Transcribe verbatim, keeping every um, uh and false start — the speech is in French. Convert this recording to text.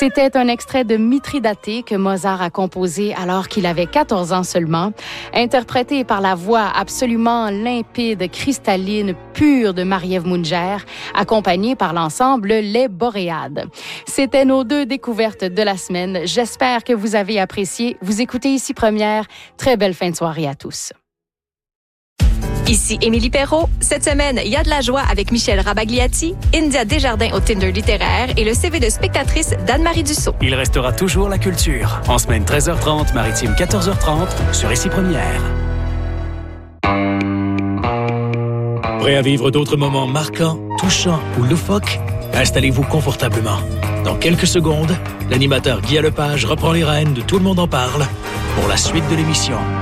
C'était un extrait de Mithridaté que Mozart a composé alors qu'il avait quatorze ans seulement, interprété par la voix absolument limpide, cristalline, pure de Marie-Ève Munger, accompagnée par l'ensemble Les Boréades. C'était nos deux découvertes de la semaine. J'espère que vous avez apprécié. Vous écoutez Ici Première. Très belle fin de soirée à tous. Ici Émilie Perrault. Cette semaine, il y a de la joie avec Michel Rabagliati, India Desjardins au Tinder littéraire et le C V de spectatrice d'Anne-Marie Dussault. Il restera toujours la culture. En semaine treize heures trente, maritime quatorze heures trente, sur Ici Première. Prêt à vivre d'autres moments marquants, touchants ou loufoques? Installez-vous confortablement. Dans quelques secondes, l'animateur Guy Lepage reprend les rênes de Tout le monde en parle pour la suite de l'émission.